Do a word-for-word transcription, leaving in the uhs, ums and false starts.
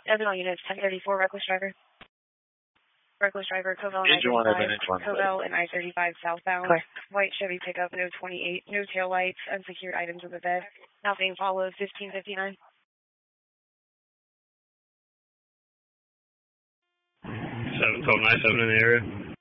Evan, all units, ten thirty-four, reckless driver. Reckless driver, Covell and I Engine one, Evan, thirty-five, engine one. Covell and I thirty-five southbound. Clear. White Chevy pickup, no twenty-eight, no tail lights, unsecured items in the bed. Now being followed, fifteen fifty-nine. seven twelve nine seven in the area.